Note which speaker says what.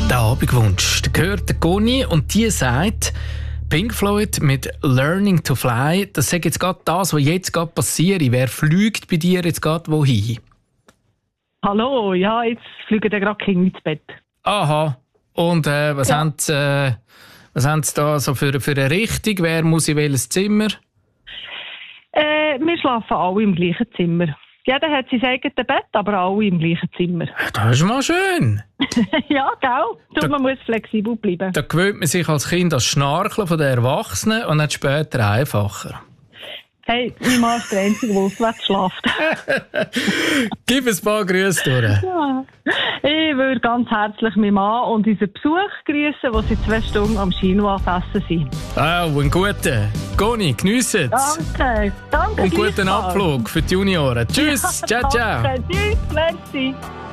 Speaker 1: Der Abendwunsch, der gehört der Conny und die sagt, Pink Floyd mit «Learning to Fly», das sagt jetzt gerade das, was jetzt gerade passiert. Wer fliegt bei dir jetzt gerade wohin?
Speaker 2: Hallo, ja, jetzt fliegen wir gerade Kinder ins Bett.
Speaker 1: Aha. Und was haben Sie da so für eine Richtung? Wer muss in welches Zimmer?
Speaker 2: Wir schlafen alle im gleichen Zimmer. Jeder hat sein eigenes Bett, aber alle im gleichen Zimmer.
Speaker 1: Das ist mal schön.
Speaker 2: Ja, gell? Man muss flexibel bleiben.
Speaker 1: Da gewöhnt man sich als Kind das Schnarchen der Erwachsenen und dann später einfacher.
Speaker 2: Hey, mein Mann ist der Einzige, der auswärts schläft.
Speaker 1: Gib ein paar Grüße durch.
Speaker 2: Ja. Ich würde ganz herzlich meinen Mann und unseren Besuch grüßen, die seit 2 Stunden am Chinois essen sind.
Speaker 1: Oh, einen guten. Conny, geniessen es.
Speaker 2: Danke.
Speaker 1: Und guten Abflug für die Junioren. Tschüss, ciao, ciao.
Speaker 2: Danke, tschüss, merci.